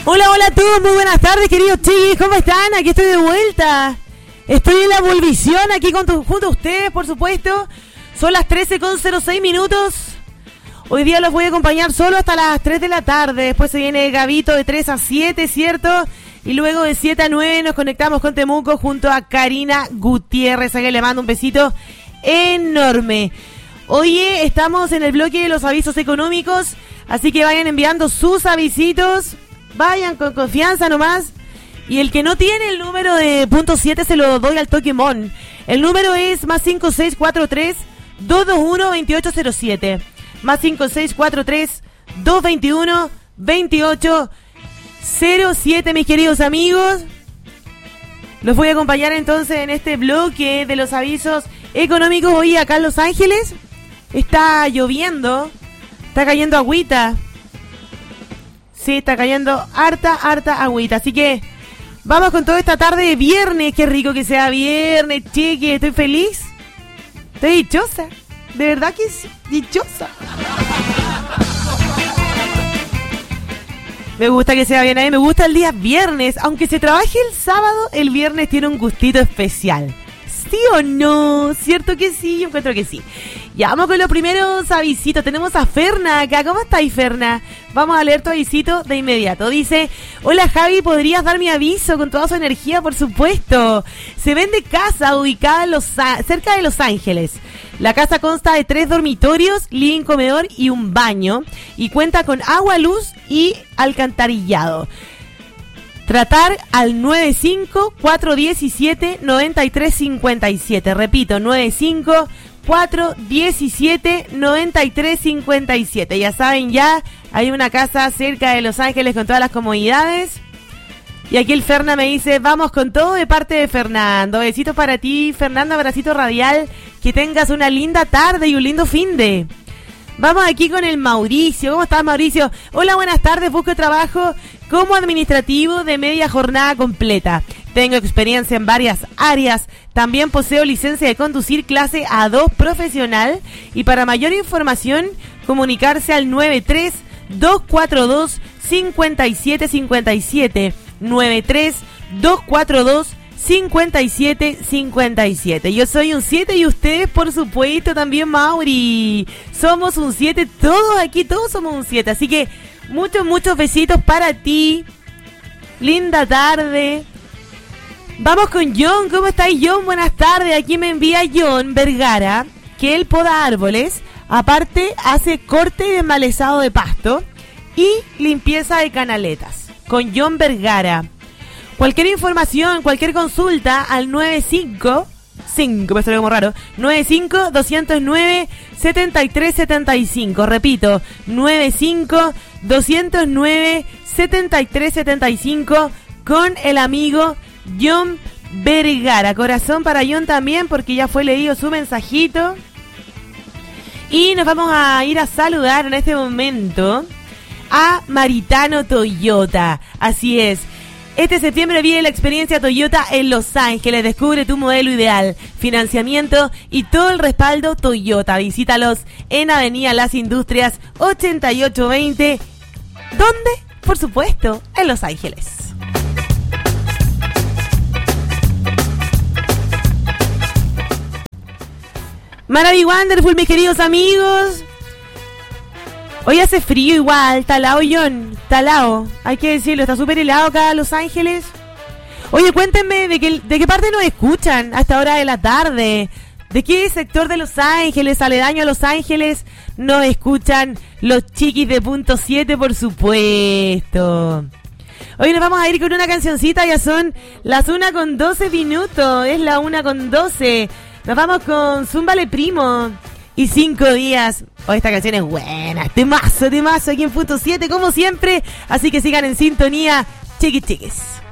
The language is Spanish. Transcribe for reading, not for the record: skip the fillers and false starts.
Hola, hola a todos, muy buenas tardes, queridos chiquis, ¿cómo están? Aquí estoy de vuelta. Estoy en la Volvisión, aquí junto a ustedes, por supuesto. Son las 13:06. Hoy día los voy a acompañar solo hasta las 3 de la tarde. Después se viene Gabito de 3 a 7, ¿cierto? Y luego de 7 a 9 nos conectamos con Temuco junto a Karina Gutiérrez, a quien le mando un besito enorme. Oye, estamos en el bloque de los avisos económicos, así que vayan enviando sus avisitos. Vayan con confianza nomás. Y el que no tiene el número de punto 7 se lo doy al Toquemón. El número es más 5643-221-2807. Más 5643-221-2807, mis queridos amigos. Los voy a acompañar entonces en este bloque de los avisos económicos. Hoy acá en Los Ángeles está lloviendo. Está cayendo agüita. Sí, está cayendo harta agüita. Así que vamos con toda esta tarde de viernes. Qué rico que sea viernes, chique. Estoy feliz. Estoy dichosa. De verdad que sí, dichosa. Me gusta que sea bien. A mí me gusta el día viernes. Aunque se trabaje el sábado, el viernes tiene un gustito especial. ¿Sí o no? ¿Cierto que sí? Yo encuentro que sí. Ya vamos con los primeros avisitos. Tenemos a Ferna acá. ¿Cómo estáis, Ferna? Vamos a leer tu avisito de inmediato. Dice: hola Javi, ¿podrías dar mi aviso con toda su energía? Por supuesto. Se vende casa ubicada en cerca de Los Ángeles. La casa consta de 3 dormitorios, living, comedor y un baño. Y cuenta con agua, luz y alcantarillado. Tratar al 95-417-9357. Repito, 95-417-9357. Ya saben, ya hay una casa cerca de Los Ángeles con todas las comodidades. Y aquí el Ferna me dice: vamos con todo de parte de Fernando. Besitos para ti, Fernando, abracito radial. Que tengas una linda tarde y un lindo finde. Vamos aquí con el Mauricio. ¿Cómo estás, Mauricio? Hola, buenas tardes. Busco trabajo como administrativo de media jornada completa. Tengo experiencia en varias áreas. También poseo licencia de conducir clase A2 profesional. Y para mayor información, comunicarse al 93-242-5757. 93-242-5757. Yo soy un 7 y ustedes, por supuesto, también, Mauri. Somos un 7, todos aquí, todos somos un 7. Así que muchos besitos para ti. Linda tarde. Vamos con John. ¿Cómo estás, John? Buenas tardes. Aquí me envía John Vergara que él poda árboles. Aparte, hace corte y desmalezado de pasto y limpieza de canaletas. Con John Vergara. Cualquier información, cualquier consulta al 95, me salió como raro, 95-209-7375. Repito, 95-209-7375 con el amigo John Vergara. Corazón para John también, porque ya fue leído su mensajito. Y nos vamos a ir a saludar en este momento a Maritano Toyota. Así es. Este septiembre viene la experiencia Toyota en Los Ángeles. Descubre tu modelo ideal, financiamiento y todo el respaldo Toyota. Visítalos en Avenida Las Industrias 8820. ¿Dónde? Por supuesto, en Los Ángeles. Maraví Wonderful, mis queridos amigos. Hoy hace frío igual, está helado, John, está helado, hay que decirlo, está súper helado acá en Los Ángeles. Oye, cuéntenme de qué parte nos escuchan a esta hora de la tarde. ¿De qué sector de Los Ángeles, aledaño a Los Ángeles, nos escuchan los chiquis de punto 7, por supuesto? Hoy nos vamos a ir con una cancioncita, ya son las 1:12, es la 1:12. Nos vamos con Zúmbale Primo y 5 días. Oh, esta canción es buena, temazo aquí en punto 7, como siempre. Así que sigan en sintonía, chiquis.